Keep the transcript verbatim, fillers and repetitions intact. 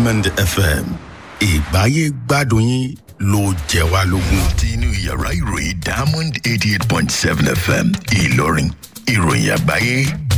Diamond F M ìgbáyé gbádùn yín ló jẹ wá lógún. láti inú yàrá ìròyìn Diamond eighty eight point seven F M Ìlọrin ìròyìn àgbáyé.